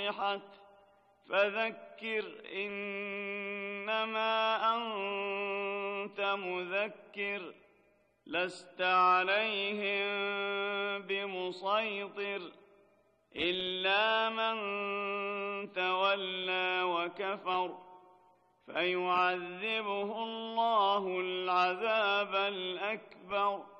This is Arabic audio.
نُصِحَتْ فذكر إنما أنت مذكر لست عليهم بمسيطر إلا من تولى وكفر فيعذبه الله العذاب الأكبر